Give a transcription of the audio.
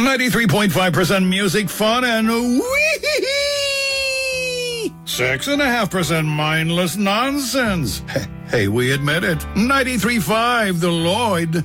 93.5% music, fun, and wee. 6.5% mindless nonsense. Hey, we admit it. 93.5 The Lloyd.